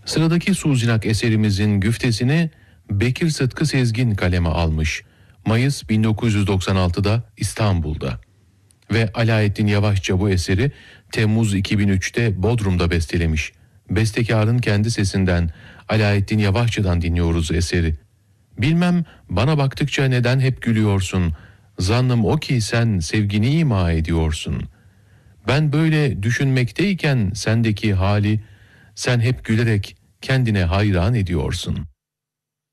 Sıradaki Suzinak eserimizin güftesini Bekir Sıtkı Sezgin kaleme almış. Mayıs 1996'da İstanbul'da. Ve Alaeddin Yavaşça bu eseri Temmuz 2003'te Bodrum'da bestelemiş. Bestekarın kendi sesinden Alaeddin Yavaşça'dan dinliyoruz eseri. Bilmem bana baktıkça neden hep gülüyorsun. Zannım o ki sen sevgini ima ediyorsun. Ben böyle düşünmekteyken sendeki hali sen hep gülerek kendine hayran ediyorsun.''